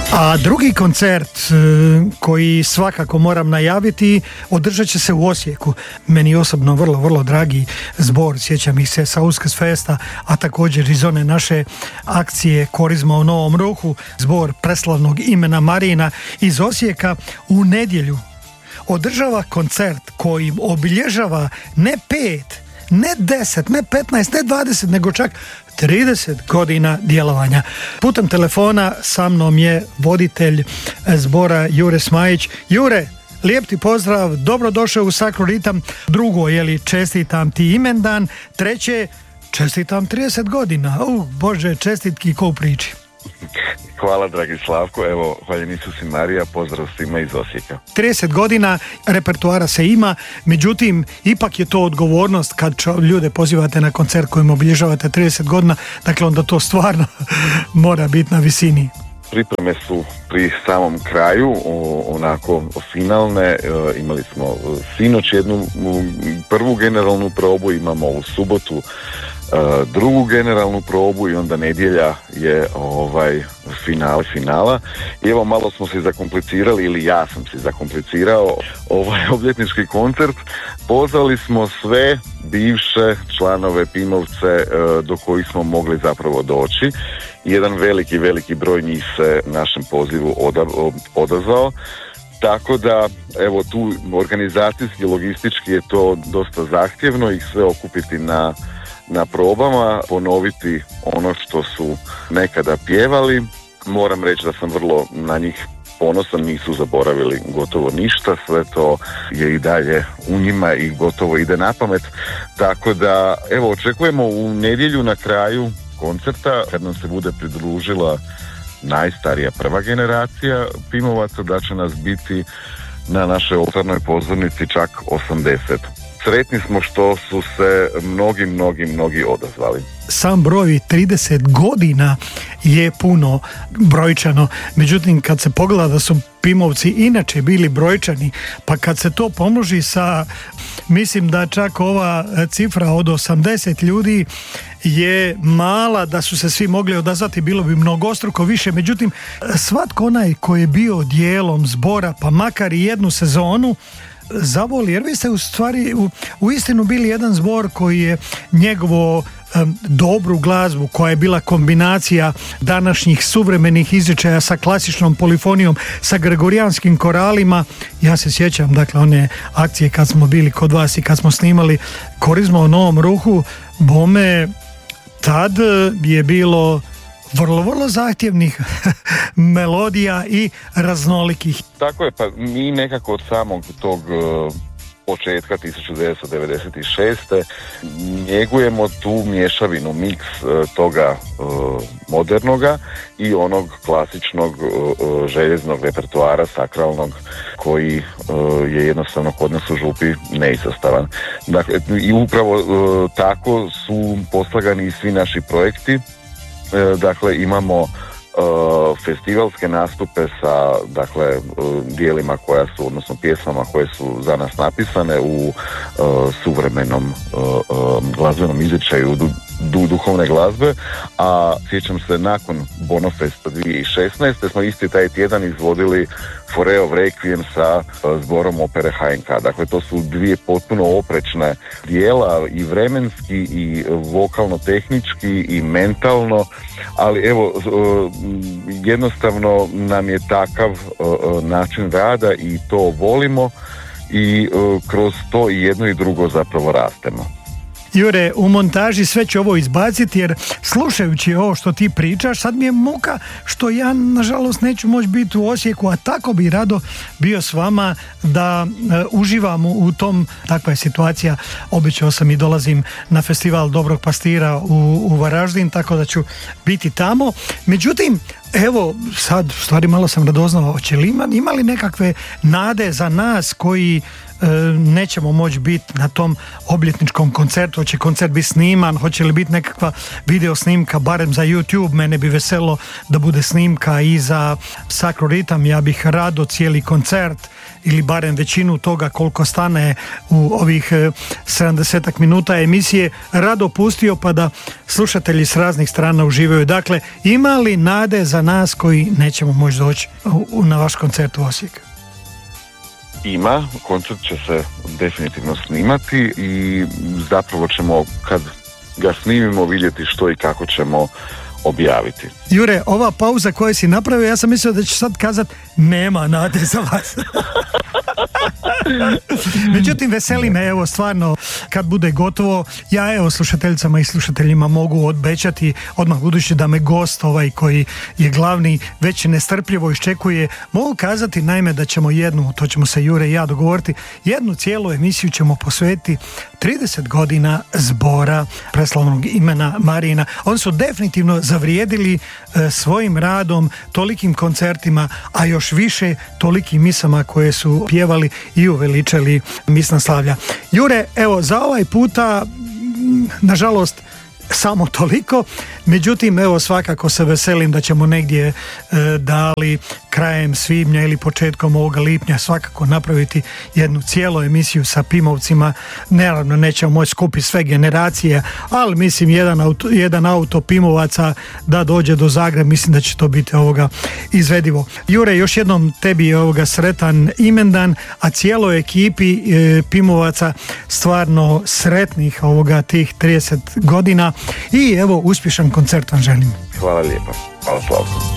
A drugi koncert koji svakako moram najaviti održat će se u Osijeku. Meni osobno vrlo, vrlo dragi zbor, sjećam ih se sa Uskrsfesta, a također iz one naše akcije Korizma u Novom Ruhu, zbor preslavnog imena Marina iz Osijeka u nedjelju održava koncert koji obilježava ne 5, ne 10, ne 15, ne 20, nego čak 30 godina djelovanja. Putem telefona sa mnom je voditelj zbora Jure Smajić. Jure, lijep ti pozdrav, dobrodošao u Sakro Ritam. Drugo, čestitam ti imendan. Treće, čestitam 30 godina. Bože, čestitki ko u priči. Hvala, dragi Slavko, evo, hvaljen Isus i Marija, pozdrav svima iz Osijeka. 30 godina repertoara se ima, međutim, ipak je to odgovornost kad ljude pozivate na koncert kojim obilježavate 30 godina, dakle onda to stvarno mora biti na visini. Pripreme su pri samom kraju, onako finalne, imali smo sinoć jednu prvu generalnu probu, imamo u subotu drugu generalnu probu i onda nedjelja je finala. I evo malo smo se zakomplicirali, ili ja sam se zakomplicirao obljetnički koncert. Pozvali smo sve bivše članove Pimovce do kojih smo mogli zapravo doći. Jedan veliki broj njih se našem pozivu odazvao. Tako da, evo tu organizacijski, logistički je to dosta zahtjevno ih sve okupiti na probama, ponoviti ono što su nekada pjevali. Moram reći da sam vrlo na njih ponosan, nisu zaboravili gotovo ništa, sve to je i dalje u njima i gotovo ide na pamet. Tako da, evo, očekujemo u nedjelju na kraju koncerta, kad nam se bude pridružila najstarija prva generacija Pimovaca, da će nas biti na našoj oltarnoj pozornici čak 80. Sretni smo što su se mnogi odazvali. Sam broj 30 godina je puno brojčano, međutim kad se pogleda da su Pimovci inače bili brojčani, pa kad se to pomnoži sa, mislim da čak ova cifra od 80 ljudi je mala, da su se svi mogli odazvati, bilo bi mnogostruko više, međutim svatko onaj koji je bio dijelom zbora, pa makar i jednu sezonu, zavoli, jer vi ste u stvari u istinu bili jedan zbor koji je njegovo dobru glazbu, koja je bila kombinacija današnjih suvremenih izričaja sa klasičnom polifonijom, sa gregorijanskim koralima. Ja se sjećam, dakle, one akcije kad smo bili kod vas i kad smo snimali Korizma u Novom Ruhu, bome tad je bilo vrlo zahtjevnih melodija i raznolikih. Tako je, pa mi nekako od samog tog početka 1996. njegujemo tu mješavinu, miks toga modernoga i onog klasičnog željeznog repertoara sakralnog koji je jednostavno kod nas u župi neizostavan. Dakle, i upravo tako su poslagani i svi naši projekti. Dakle, imamo festivalske nastupe sa, dakle, dijelima koja su, odnosno pjesmama koje su za nas napisane u suvremenom glazbenom izričaju duhovne glazbe, a sjećam se nakon Bonofesta 2016. smo isti taj tjedan izvodili Foreo Requiem sa zborom opere HNK. Dakle, to su dvije potpuno oprečne dijela, i vremenski i vokalno-tehnički i mentalno, ali evo, jednostavno nam je takav način rada i to volimo i kroz to i jedno i drugo zapravo rastemo. Jure, u montaži sve ću ovo izbaciti, jer slušajući ovo što ti pričaš, sad mi je muka što ja nažalost neću moći biti u Osijeku, a tako bi rado bio s vama da uživam u tom. Takva je situacija, obećao sam i dolazim na festival Dobrog pastira u Varaždin, tako da ću biti tamo. Međutim, evo sad, u stvari malo sam radoznao, hoće li imali nekakve nade za nas koji nećemo moći biti na tom obljetničkom koncertu, hoće koncert biti sniman, hoće li biti nekakva video snimka barem za YouTube, mene bi veselo da bude snimka i za Sakro Ritam, ja bih rado cijeli koncert ili barem većinu toga koliko stane u ovih 70 minuta emisije rado pustio, pa da slušatelji s raznih strana uživaju. Dakle, ima li nade za nas koji nećemo moći doći na vaš koncert u Osijek? Ima, koncert će se definitivno snimati i zapravo ćemo, kad ga snimimo, vidjeti što i kako ćemo objaviti. Jure, ova pauza koju si napravio, ja sam mislio da ću sad kazat nema nade za vas. Međutim, veseli me, evo, stvarno, kad bude gotovo, ja evo slušateljicama i slušateljima mogu obećati odmah, budući da me gost ovaj koji je glavni već nestrpljivo iščekuje, mogu kazati naime da ćemo to ćemo se Jure i ja dogovoriti, jednu cijelu emisiju ćemo posvetiti 30 godina zbora preslavnog imena Marijina. Oni su definitivno zavrijedili svojim radom, tolikim koncertima, a još više tolikim misama koje su pjevali i uveličali misna slavlja. Jure, evo, za ovaj puta, nažalost, samo toliko, međutim, evo, svakako se veselim da ćemo negdje dali krajem svibnja ili početkom ovoga lipnja svakako napraviti jednu cijelu emisiju sa Pimovcima. Naravno, nećemo moći skupiti sve generacije, ali mislim jedan auto Pimovaca da dođe do Zagreba, mislim da će to biti izvedivo. Jure, još jednom tebi sretan imendan, a cijeloj ekipi Pimovaca stvarno sretnih tih 30 godina i evo, uspješan koncert vam želim. Hvala lijepa. Hvala, Slavko.